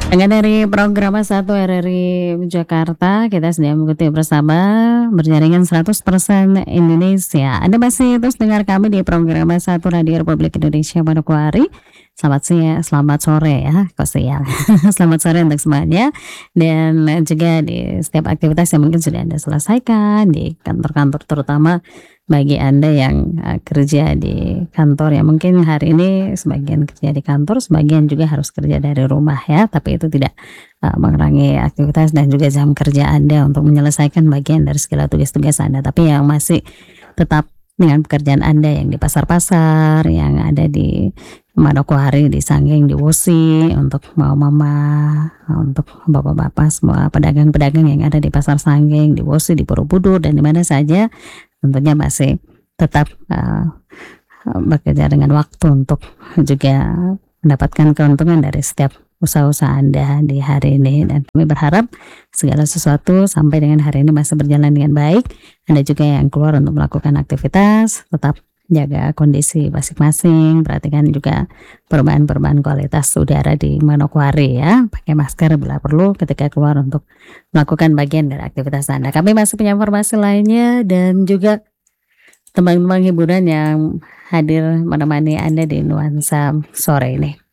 Dengan dari program satu RRI Jakarta, kita sedang mengikuti bersama berjaringan 100% Indonesia. Anda masih terus dengar kami di program satu Radio Republik Indonesia Manokwari. Selamat siang, selamat sore ya, kok siang. Selamat sore untuk semuanya. Dan juga di setiap aktivitas yang mungkin sudah Anda selesaikan di kantor-kantor, terutama bagi Anda yang kerja di kantor ya, mungkin hari ini sebagian kerja di kantor, sebagian juga harus kerja dari rumah ya, tapi itu tidak mengurangi aktivitas dan juga jam kerja Anda untuk menyelesaikan bagian dari segala tugas-tugas Anda. Tapi yang masih tetap dengan pekerjaan Anda yang di pasar-pasar, yang ada di Manokwari, di Sanggeng, di Wosi, untuk mama, untuk bapak-bapak, semua pedagang-pedagang yang ada di pasar Sanggeng, di Wosi, di Borobudur, dan di mana saja, tentunya masih tetap bekerja dengan waktu untuk juga mendapatkan keuntungan dari setiap usaha-usaha Anda di hari ini. Dan kami berharap segala sesuatu sampai dengan hari ini masih berjalan dengan baik. Anda juga yang keluar untuk melakukan aktivitas, tetap jaga kondisi masing-masing, perhatikan juga perubahan-perubahan kualitas udara di Manokwari ya, pakai masker bila perlu ketika keluar untuk melakukan bagian dari aktivitas Anda. Kami masih punya informasi lainnya dan juga teman-teman hiburan yang hadir menemani Anda di nuansa sore ini.